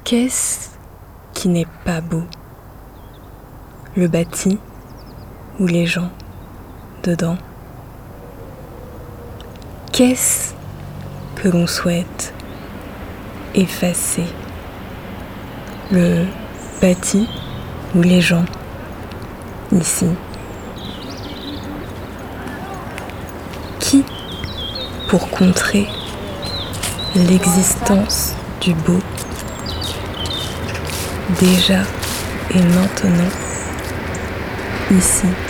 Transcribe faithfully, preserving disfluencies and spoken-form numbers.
Qu'est-ce qui n'est pas beau? Le bâti ou les gens dedans? Qu'est-ce que l'on souhaite effacer? Le bâti ou les gens ici? Qui, pour contrer l'existence du beau, déjà et maintenant, ici?